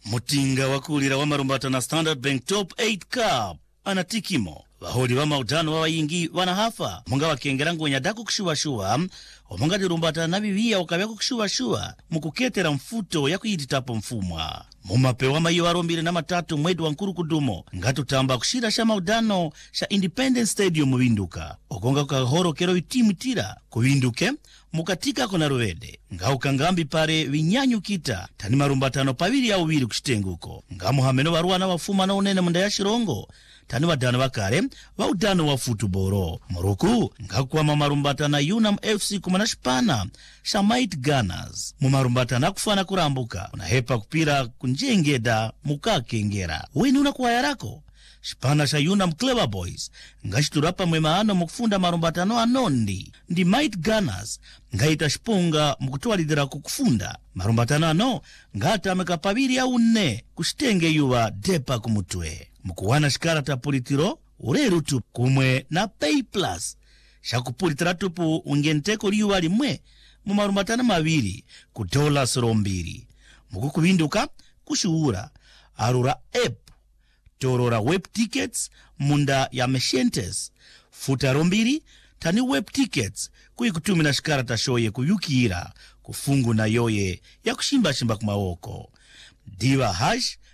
Mutinga wakulira wa marumbata na Standard Bank Top 8 Cup anatikimo baholi wa mautano wa wayingi wanahafa munga wakengera ngonya daku kushuwa omunga dirumbata na bibia ukabya kushuwa mukuketera mfuto ya kuyititapo mfumwa mumapewa mayo warombire na matatu mwedi wa nkuru kudumo ngatutamba kushira sha maudano sha Independence Stadium mubinduka okonga kukahoro kero itimu tira kubinduke mukatika kona rovede ngaukangambi pare vinyanyu kita tani marumbatano paviri au viri kushitenguko ngamuhameno waruana wafuma na unene munda ya shirongo tani wadano wakare wa udano wa futuboro muruku ngakuwa marumbatana Unam FC kumanashipana Shamite Gunners mumarumbatana kufana kurambuka unahepa kupira kunjengeda mukakengera wenu unakuwa yarako Shipana sha Unam Clever Boys ngashiturapa mwemaano mukufunda marumbatano anondi ndi Might Gunners ngaita shipunga mukutwalidira kukufunda marumbatano ano ngata amekapaviri ya une kushitenge yuwa depa kumutwe mukuwana shikara tapolitiro ureru tupu kumwe na Pay Plus shakupulitira tupu ungenteko liyuwa limwe mumarumbatano maviri ku $2 mukukubinduka kushuura arura app torora web tickets munda ya Meshentes futaro 2 tani web tickets kuikutumina shikara tashoye kuyukira kufungu na yoye ya kushimba kumawoko diva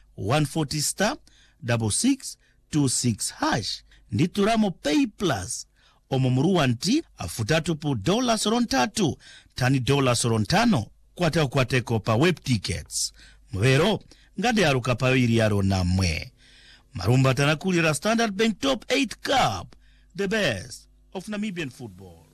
#140*6626# ndituramo Pay Plus omumuruwa nti afutatupu $3 tani $5 kwateko pa web tickets mwero ngade aruka pawiri yaro namwe marumbatana kulira Standard Bank Top 8 Cup, the best of Namibian football.